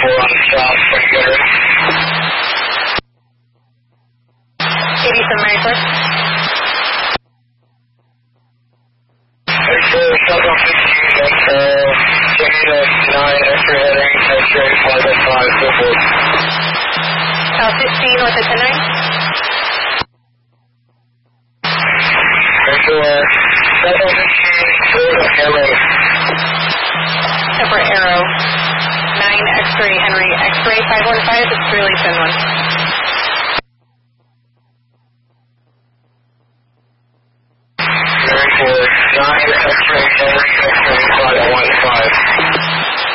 on the south, when you get ready. 87 Mary Court. X-ray, southbound 15, Janita 9, X-ray heading, X-ray 505, go forward. South 15, north at 10-9. X-ray, southbound 15, forward on Arrow. Upper Arrow. 9 X-ray Henry, X-ray 515, it's really thin one.